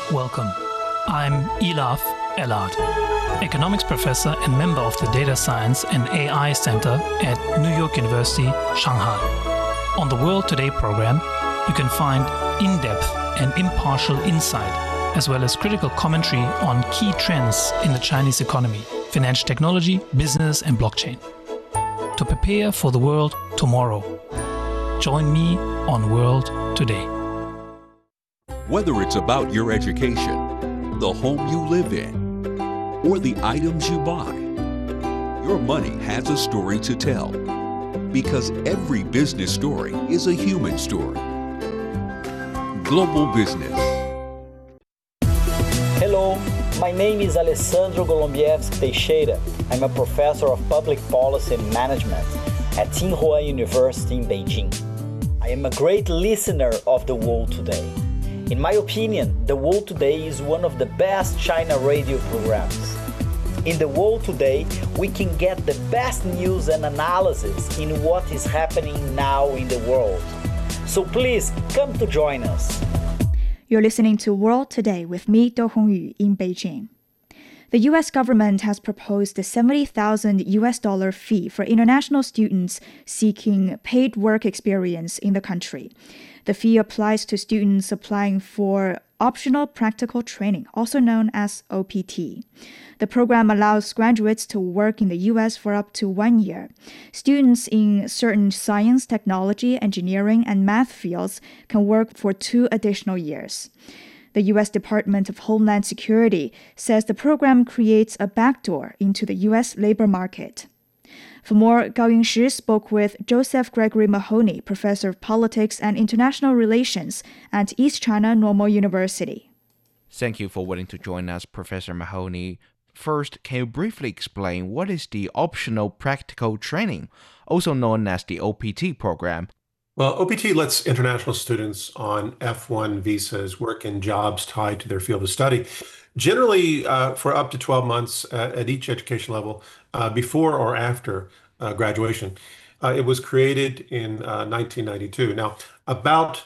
Welcome. I'm Elaf Elad, economics professor and member of the Data Science and AI Center at New York University, Shanghai. On the World Today program, you can find in-depth and impartial insight, as well as critical commentary on key trends in the Chinese economy, financial technology, business, and blockchain. To prepare for the world tomorrow, join me on World Today. Whether it's about your education, the home you live in, or the items you buy, your money has a story to tell. Because every business story is a human story. Global Business. Hello, my name is Alessandro Golombieski Teixeira. I'm a professor of public policy and management at Tsinghua University in Beijing. I am a great listener of The World Today. In my opinion, The World Today is one of the best China radio programs. In The World Today, we can get the best news and analysis in what is happening now in the world. So please come to join us. You're listening to World Today with me, Do Hongyu, in Beijing. The U.S. government has proposed a $70,000 fee for international students seeking paid work experience in the country. The fee applies to students applying for Optional Practical Training, also known as OPT. The program allows graduates to work in the U.S. for up to 1 year. Students in certain science, technology, engineering, and math fields can work for 2 additional years. The U.S. Department of Homeland Security says the program creates a backdoor into the U.S. labor market. For more, Gao Yingshi spoke with Joseph Gregory Mahoney, professor of politics and international relations at East China Normal University. Thank you for willing to join us, Professor Mahoney. First, can you briefly explain what is the Optional Practical Training, also known as the OPT program? Well, OPT lets international students on F1 visas work in jobs tied to their field of study, generally for up to 12 months at each education level before or after graduation. It was created in 1992. Now, about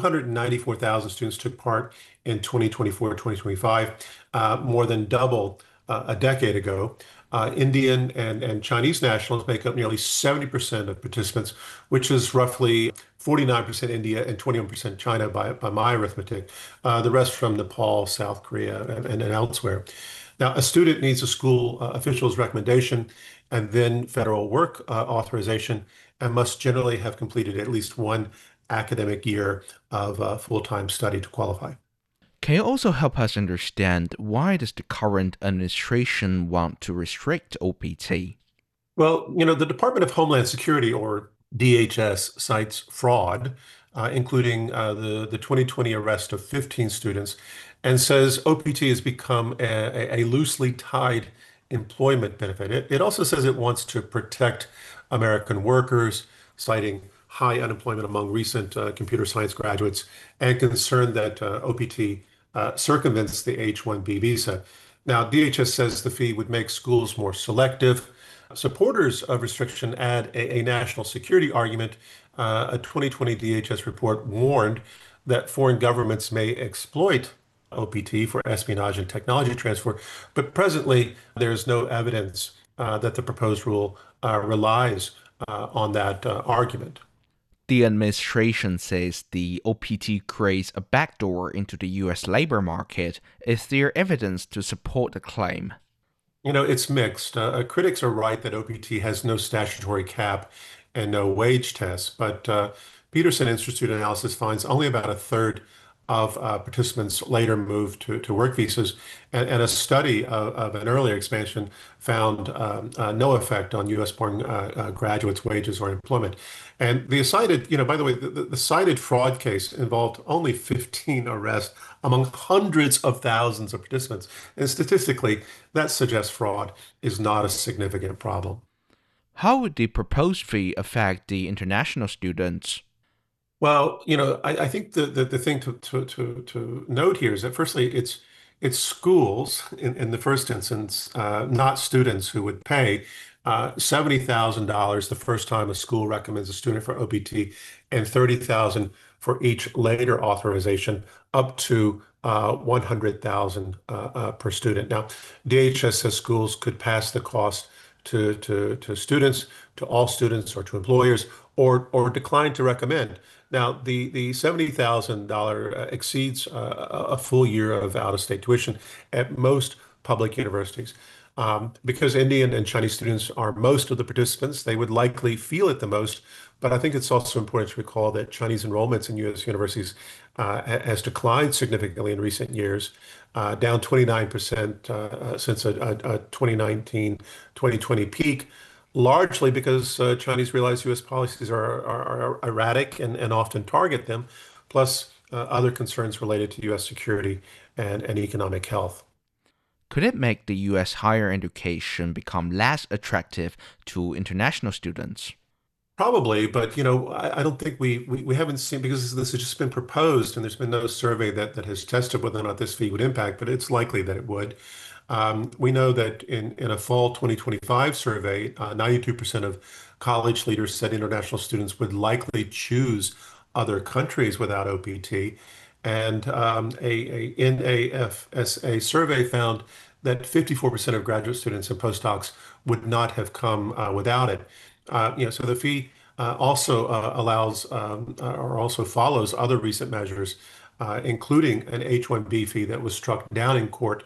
294,000 students took part in 2024-2025, more than double a decade ago. Indian and Chinese nationals make up nearly 70% of participants, which is roughly 49% India and 21% China by my arithmetic. The rest from Nepal, South Korea, and elsewhere. Now, a student needs a school official's recommendation and then federal work authorization, and must generally have completed at least 1 academic year of full-time study to qualify. Can you also help us understand why does the current administration want to restrict OPT? Well, the Department of Homeland Security, or DHS, cites fraud, including the 2020 arrest of 15 students, and says OPT has become a loosely tied employment benefit. It also says it wants to protect American workers, citing high unemployment among recent computer science graduates, and concern that OPT circumvents the H-1B visa. Now, DHS says the fee would make schools more selective. Supporters of restriction add a national security argument. A 2020 DHS report warned that foreign governments may exploit OPT for espionage and technology transfer, but presently there's no evidence that the proposed rule relies on that argument. The administration says the OPT creates a backdoor into the U.S. labor market. Is there evidence to support the claim? It's mixed. Critics are right that OPT has no statutory cap and no wage test, but Peterson Institute analysis finds only about a third of participants later moved to work visas, and a study of an earlier expansion found no effect on U.S.-born graduates' wages or employment. And the cited, by the way, the cited fraud case involved only 15 arrests among hundreds of thousands of participants. And statistically, that suggests fraud is not a significant problem. How would the proposed fee affect the international students? Well, I think the thing to note here is that firstly, it's schools in the first instance, not students, who would pay $70,000 the first time a school recommends a student for OPT, and $30,000 for each later authorization up to 100,000 per student. Now, DHS says schools could pass the cost to students, to all students, or to employers, or decline to recommend. Now, the $70,000 exceeds a full year of out-of-state tuition at most public universities. Because Indian and Chinese students are most of the participants, they would likely feel it the most. But I think it's also important to recall that Chinese enrollments in U.S. universities has declined significantly in recent years, down 29% since a 2019-2020 peak, largely because Chinese realize U.S. policies are erratic and often target them, plus other concerns related to U.S. security and economic health. Could it make the U.S. higher education become less attractive to international students? Probably, but I don't think we haven't seen, because this has just been proposed and there's been no survey that has tested whether or not this fee would impact, but it's likely that it would. We know that in a fall 2025 survey, 92% of college leaders said international students would likely choose other countries without OPT. And a NAFSA survey found that 54% of graduate students and postdocs would not have come without it. So the fee also allows or also follows other recent measures, including an H-1B fee that was struck down in court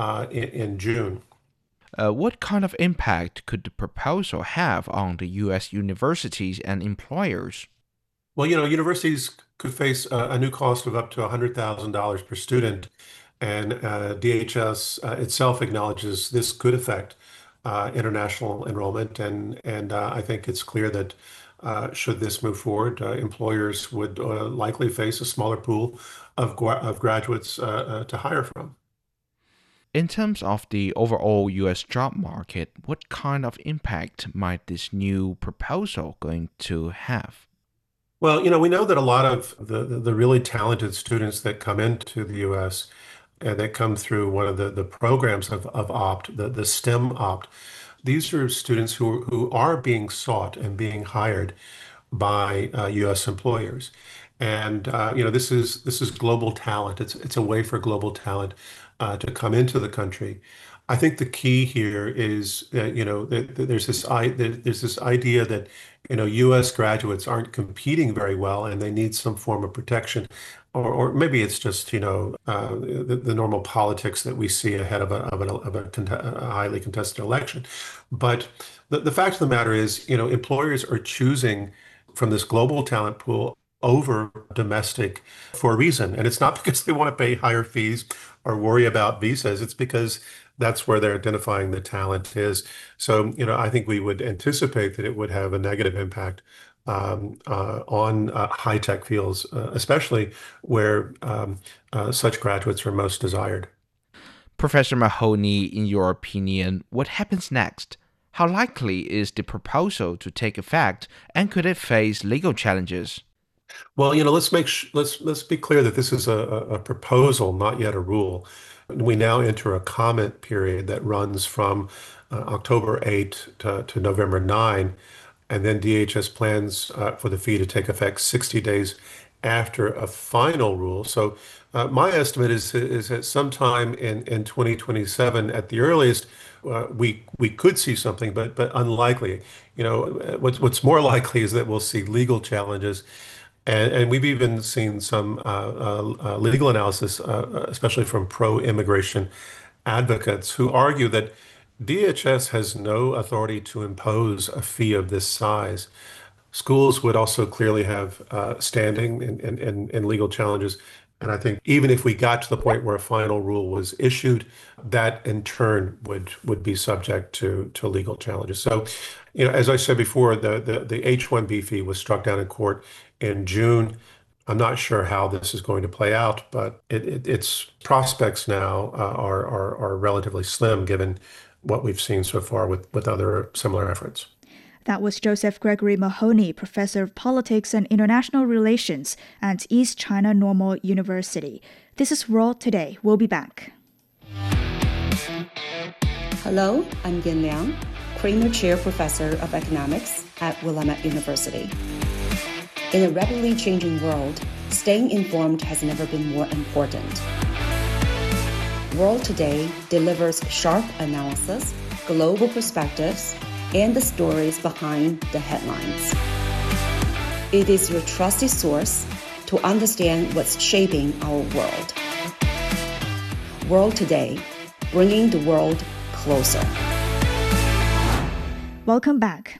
in June. What kind of impact could the proposal have on the U.S. universities and employers? Well, universities could face a new cost of up to $100,000 per student, and DHS itself acknowledges this could affect international enrollment, and I think it's clear that should this move forward, employers would likely face a smaller pool of graduates to hire from. In terms of the overall U.S. job market, what kind of impact might this new proposal going to have? Well, we know that a lot of the really talented students that come into the U.S. and that come through one of the programs of OPT, the STEM OPT, these are students who are being sought and being hired by U.S. employers. And this is global talent. It's a way for global talent to come into the country. I think the key here is that, there's this idea that U.S. graduates aren't competing very well and they need some form of protection, or maybe it's just the normal politics that we see ahead of a highly contested election. But the fact of the matter is, employers are choosing from this global talent pool over domestic for a reason. And it's not because they want to pay higher fees or worry about visas. It's because that's where they're identifying the talent is. So, I think we would anticipate that it would have a negative impact on high-tech fields, especially where such graduates are most desired. Professor Mahoney, in your opinion, what happens next? How likely is the proposal to take effect, and could it face legal challenges? Well, let's be clear that this is a proposal, not yet a rule. We now enter a comment period that runs from October 8 to November 9, and then DHS plans for the fee to take effect 60 days after a final rule. So my estimate is that sometime in 2027 at the earliest, we could see something, but unlikely. What's more likely is that we'll see legal challenges. And we've even seen some legal analysis, especially from pro-immigration advocates, who argue that DHS has no authority to impose a fee of this size. Schools would also clearly have standing and legal challenges. And I think even if we got to the point where a final rule was issued, that in turn would be subject to legal challenges. So, as I said before, the H-1B fee was struck down in court in June. I'm not sure how this is going to play out, but its prospects now are relatively slim given what we've seen so far with other similar efforts. That was Joseph Gregory Mahoney, Professor of Politics and International Relations at East China Normal University. This is World Today. We'll be back. Hello, I'm Yin Liang, Kramer Chair Professor of Economics at Willamette University. In a rapidly changing world, staying informed has never been more important. World Today delivers sharp analysis, global perspectives, and the stories behind the headlines. It is your trusted source to understand what's shaping our world. World Today, bringing the world closer. Welcome back.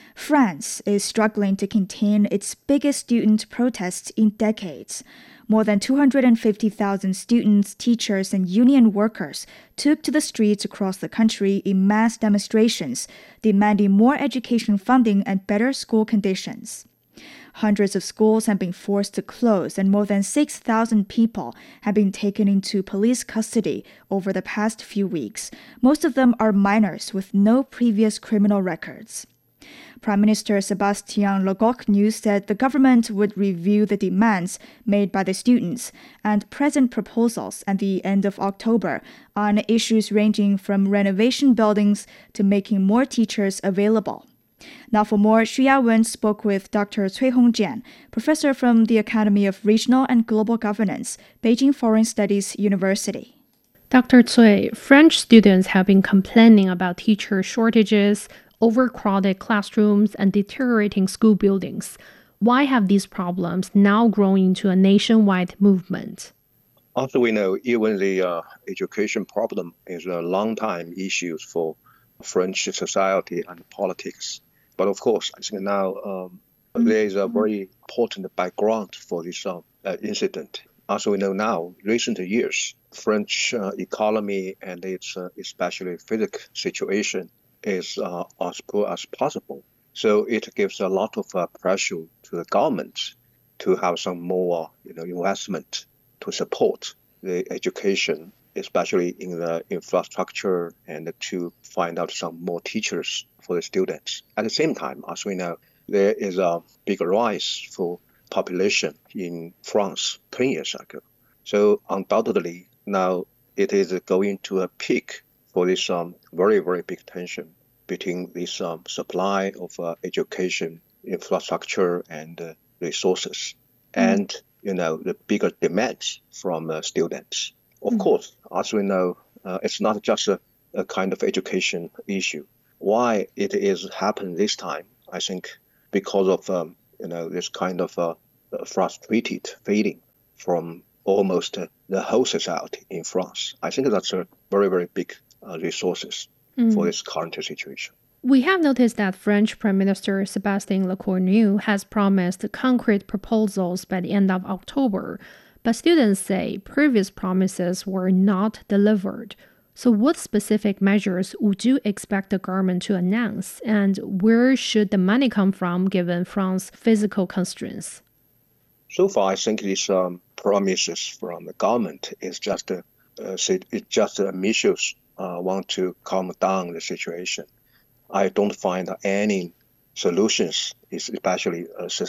France is struggling to contain its biggest student protests in decades. More than 250,000 students, teachers, and union workers took to the streets across the country in mass demonstrations, demanding more education funding and better school conditions. Hundreds of schools have been forced to close, and more than 6,000 people have been taken into police custody over the past few weeks. Most of them are minors with no previous criminal records. Prime Minister Sébastien Lecornu said the government would review the demands made by the students and present proposals at the end of October on issues ranging from renovation buildings to making more teachers available. Now for more, Xu Yawen spoke with Dr. Cui Hongjian, professor from the Academy of Regional and Global Governance, Beijing Foreign Studies University. Dr. Cui, French students have been complaining about teacher shortages, overcrowded classrooms, and deteriorating school buildings. Why have these problems now grown into a nationwide movement? As we know, even the education problem is a long-time issue for French society and politics. But of course, I think now there is a very important background for this incident. As we know now, recent years, French economy and its especially physical situation is as poor as possible. So it gives a lot of pressure to the government to have some more investment to support the education, especially in the infrastructure, and to find out some more teachers for the students. At the same time, as we know, there is a big rise for population in France 10 years ago. So undoubtedly, now it is going to a peak for this very, very big tension between this supply of education, infrastructure, and resources, and the bigger demands from students. Of course, as we know, it's not just a kind of education issue. Why it is happening this time? I think because of this kind of frustrated feeling from almost the whole society in France. I think that's a very, very big resources for this current situation. We have noticed that French Prime Minister Sébastien Lecornu has promised concrete proposals by the end of October, but students say previous promises were not delivered. So what specific measures would you expect the government to announce, and where should the money come from given France's physical constraints? So far, I think these promises from the government is just measures want to calm down the situation. I don't find any solutions, especially